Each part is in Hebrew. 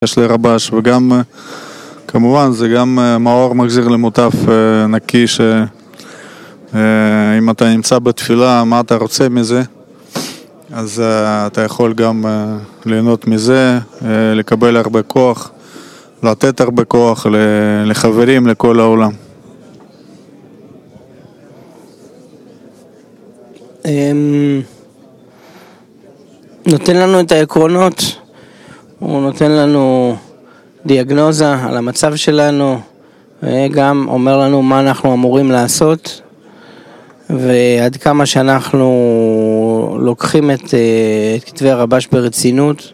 יש לי רבש, וגם כמובן זה גם מאור מחזיר למוטף נקי, שאם אתה נמצא בתפילה, מה אתה רוצה מזה, אז אתה יכול גם ליהנות מזה, לקבל הרבה כוח, לתת הרבה כוח לחברים, לכל העולם. נותן לנו את העקרונות, הוא נותן לנו דיאגנוזה על המצב שלנו, וגם אומר לנו מה אנחנו אמורים לעשות, ועד כמה שאנחנו לוקחים את כתבי הרבש ברצינות,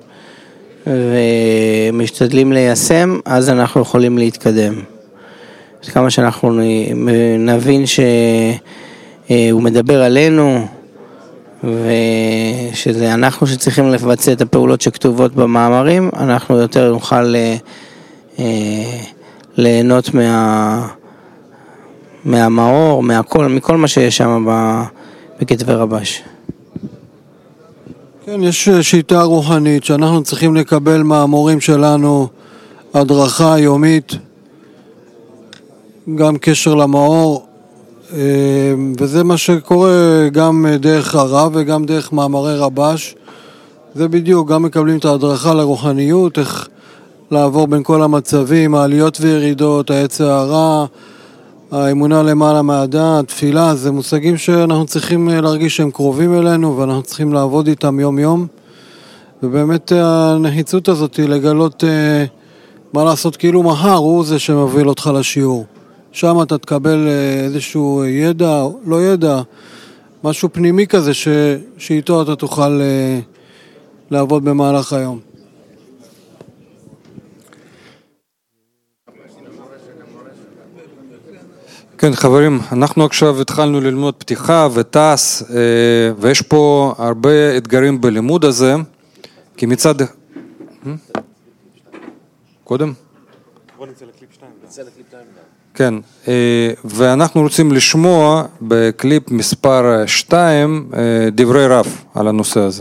ומשתדלים ליישם, אז אנחנו יכולים להתקדם. עד כמה שאנחנו נבין שהוא מדבר עלינו, ושזה אנחנו שצריכים לבצע את הפעולות שכתובות במאמרים, אנחנו יותר נוכל ליהנות מהמאור, מכל מה שיש שם בכתבי רבש. כן, יש שיטה רוחנית שאנחנו צריכים לקבל מהמורים שלנו הדרכה יומית, גם קשר למאור, וזה מה שקורה גם דרך הרב וגם דרך מאמרי רבש. זה בדיוק, גם מקבלים את ההדרכה לרוחניות, איך לעבור בין כל המצבים, העליות וירידות, היצר הרע, האמונה למעלה מהדעת, תפילה, זה מושגים שאנחנו צריכים להרגיש שהם קרובים אלינו, ואנחנו צריכים לעבוד איתם יום יום, ובאמת הנחיצות הזאת היא לגלות מה לעשות כאילו מחר, הוא זה שמוביל אותך לשיעור. שם אתה תקבל איזשהו ידע, לא ידע, משהו פנימי כזה שאיתו אתה תוכל לעבוד במהלך היום. כן חברים, אנחנו עכשיו התחלנו ללמוד פתיחה וטס, ויש פה הרבה אתגרים בלימוד הזה, כי מצד... קודם? בוא נצא לקליפ 2. כן, ואנחנו רוצים לשמוע בקליפ מספר 2 דברי רב על הנושא הזה.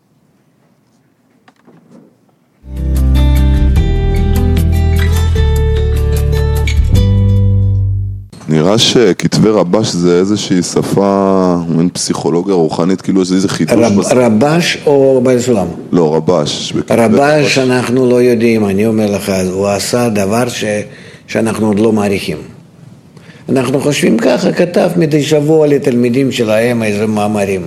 נראה שכתבי רבש זה איזושהי שפה, מין פסיכולוגיה רוחנית, כאילו זה איזה חידוש. רבש או בעל סולם? לא, רבש. רבש אנחנו לא יודעים, אני אומר לך, הוא עשה דבר שאנחנו עוד לא מעריכים. אנחנו חושבים ככה, כתב מדי שבוע לתלמידים שלהם איזה מאמרים.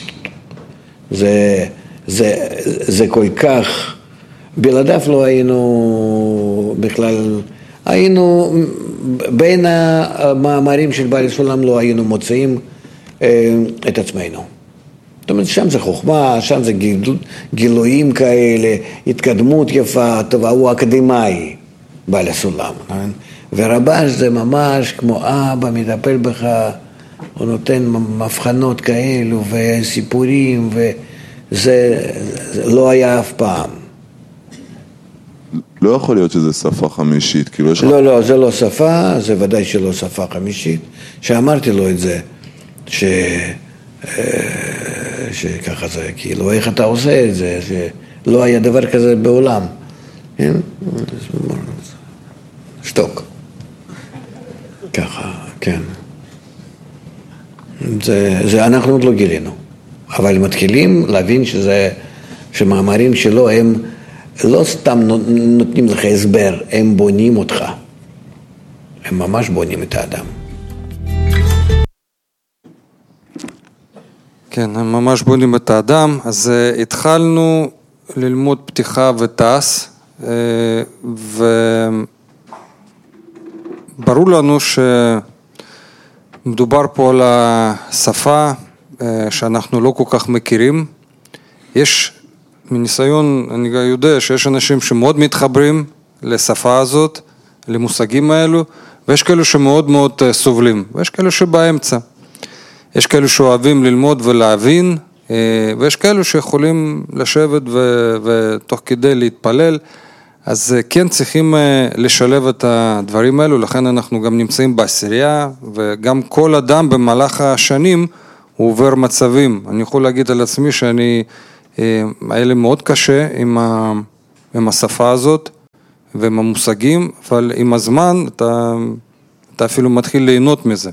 זה כל כך, בלעדיו לא היינו בכלל, היינו בין המאמרים של בעל סולם לא היינו מוצאים את עצמנו. זאת אומרת, שם זה חוכמה, שם זה גילויים כאלה, התקדמות יפה, טובה, הוא אקדמאי, בעל הסולם. ורבש זה ממש כמו אבא מטפל בך, הוא נותן מבחנות כאלו וסיפורים, וזה לא היה אף פעם. לא יכול להיות שזה שפה חמישית, כאילו יש... לא, זה לא שפה, זה ודאי שלא שפה חמישית, שאמרתי לו את זה, שככה זה, כאילו, איך אתה עושה את זה, שלא היה דבר כזה בעולם. שתוק. ככה, כן. זה אנחנו עוד לא גילינו, אבל מתחילים להבין שמאמרים שלו הם לא סתם נותנים לך הסבר, הם בונים אותך. הם ממש בונים את האדם. כן, הם ממש בונים את האדם. אז התחלנו ללמוד פתיחה וטס, וברור לנו שמדובר פה על השפה שאנחנו לא כל כך מכירים. יש מניסיון, אני יודע שיש אנשים שמאוד מתחברים לשפה הזאת, למושגים האלו, ויש כאלו שמאוד מאוד סובלים, ויש כאלו שבאמצע. יש כאלו שאוהבים ללמוד ולהבין, ויש כאלו שיכולים לשבת ותוך כדי להתפלל, אז כן צריכים לשלב את הדברים האלו, לכן אנחנו גם נמצאים בעשירייה, וגם כל אדם במהלך השנים הוא עובר מצבים. אני יכול להגיד על עצמי שאני היה לי מאוד קשה עם השפה הזאת, ועם המושגים, אבל עם הזמן אתה אפילו מתחיל ליהנות מזה.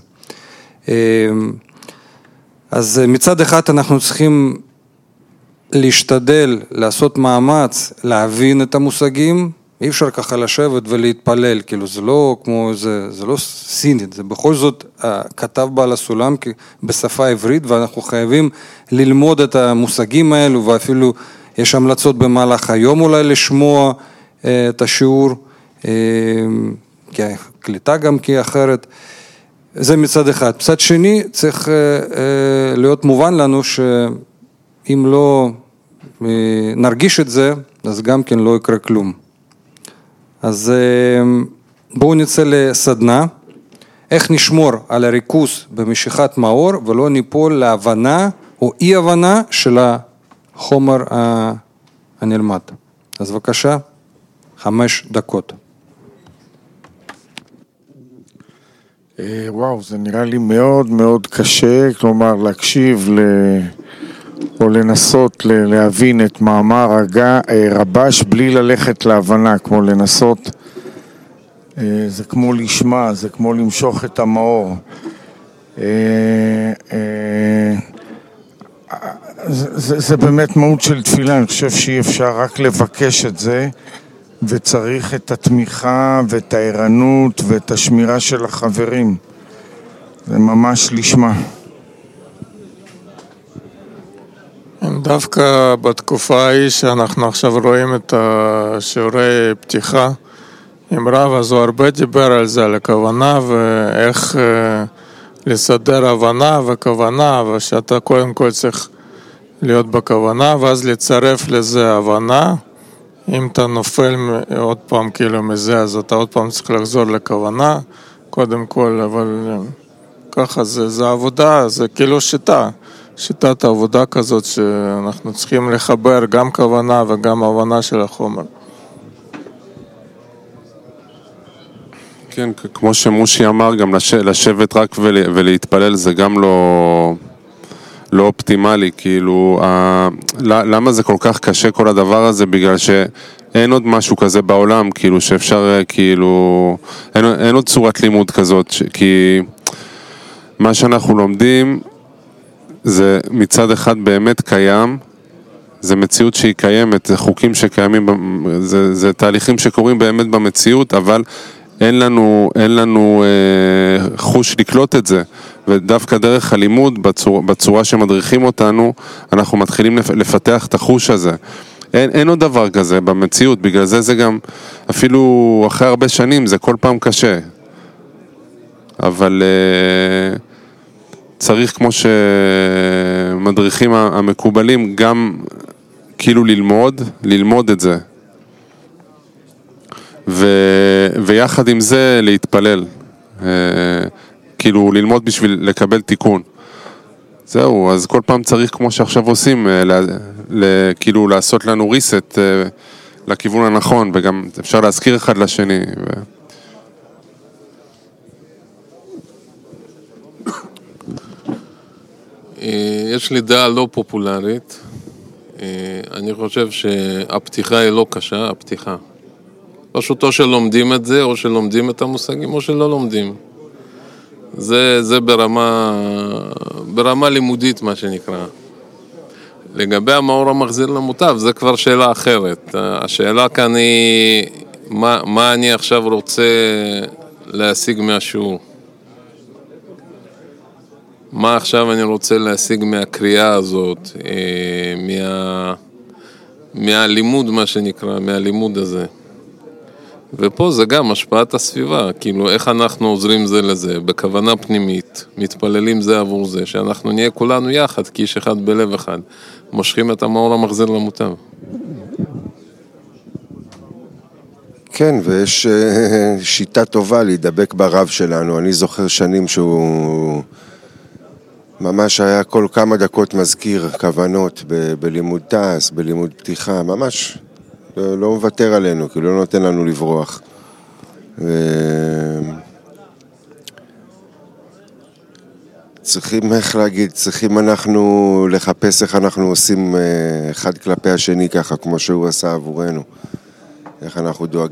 אז מצד אחד אנחנו צריכים להשתדל, לעשות מאמץ, להבין את המושגים, אי אפשר ככה לשבת ולהתפלל, כאילו זה לא כמו זה לא סינית, זה בכל זאת כתב בעל הסולם בשפה עברית, ואנחנו חייבים ללמוד את המושגים האלו, ואפילו יש המלצות במהלך היום אולי לשמוע את השיעור, כי הקליטה גם כי אחרת, זה מצד אחד. מצד שני צריך להיות מובן לנו שאם לא נרגיש את זה, אז גם כן לא יקרה כלום. אז בואו נצא לסדנה, איך נשמור על הריכוז במשיכת מאור ולא ניפול להבנה או אי הבנה של החומר הנלמד. אז בבקשה, 5 דקות. וואו, זה נראה לי מאוד מאוד קשה, כלומר להקשיב או לנסות להבין את מאמר רבש בלי ללכת להבנה, כמו לנסות, זה כמו לשמוע, זה כמו למשוך את המאור. זה באמת מהות של תפילה, אני חושב שאי אפשר רק לבקש את זה, וצריך את התמיכה ואת הערנות ואת השמירה של החברים. זה ממש לשמה. דווקא בתקופה ההיא שאנחנו עכשיו רואים את השיעורי פתיחה עם רב, אז הוא הרבה דיבר על זה, על הכוונה ואיך לסדר הבנה וכוונה, ושאתה קודם כל צריך להיות בכוונה ואז לצרף לזה הבנה. אם אתה נופל עוד פעם כאילו מזה, אז אתה עוד פעם צריך לחזור לכוונה קודם כל, אבל ככה זה עבודה, זה כאילו שיטת העבודה כזאת שאנחנו צריכים לחבר גם כוונה וגם הבנה של החומר. כן, כמו שמושי אמר, גם לשבת רק ולהתפלל זה גם לא אופטימלי, כאילו, למה זה כל כך קשה כל הדבר הזה? בגלל שאין עוד משהו כזה בעולם, כאילו, שאפשר, כאילו, אין עוד צורת לימוד כזאת, כי מה שאנחנו לומדים זה מצד אחד באמת קיים, זה מציאות שהיא קיימת, זה חוקים שקיימים, זה תהליכים שקורים באמת במציאות, אבל אין לנו חוש לקלוט את זה, ודווקא דרך הלימוד, בצורה שמדריכים אותנו, אנחנו מתחילים לפתח את החוש הזה. אין עוד דבר כזה במציאות, בגלל זה גם, אפילו אחרי הרבה שנים, זה כל פעם קשה. אבל צריך, כמו שמדריכים המקובלים, גם כאילו ללמוד את זה. ויחד עם זה להתפלל, כאילו ללמוד בשביל לקבל תיקון. זהו, אז כל פעם צריך, כמו שעכשיו עושים, כאילו לעשות לנו ריסט לכיוון הנכון, וגם אפשר להזכיר אחד לשני. יש לי דעה לא פופולרית. אני חושב שהפתיחה היא לא קשה, הפתיחה. פשוט או שלומדים את זה, או שלומדים את המושגים, או שלא לומדים. זה ברמה לימודית, מה שנקרא. לגבי המאור המחזיר למוטב, זה כבר שאלה אחרת. השאלה כאן היא, מה אני עכשיו רוצה להשיג מהשיעור? מה עכשיו אני רוצה להשיג מהקריאה הזאת, מהלימוד, מה שנקרא, מהלימוד הזה. ופה זה גם השפעת הסביבה, כאילו איך אנחנו עוזרים זה לזה, בכוונה פנימית, מתפללים זה עבור זה, שאנחנו נהיה כולנו יחד, כאיש אחד בלב אחד, מושכים את המאור המחזיר למוטב. כן, ויש שיטה טובה להידבק ברב שלנו. אני זוכר שנים שהוא ממש היה כל כמה דקות מזכיר כוונות בלימוד טס, בלימוד פתיחה, ממש לא מוותר עלינו, כי לא נותן לנו לברוח. צריכים, איך להגיד, צריכים אנחנו לחפש איך אנחנו עושים אחד כלפי השני ככה, כמו שהוא עשה עבורנו. איך אנחנו דואגים.